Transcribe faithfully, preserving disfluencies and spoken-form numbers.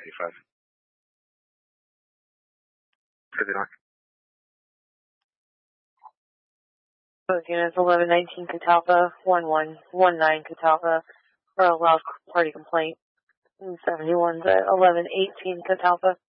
eighty-five. fifty-nine. Both units, eleven nineteen Catalpa, one one one nine Catalpa, for a loud party complaint. seventy-one's at eleven eighteen Catalpa.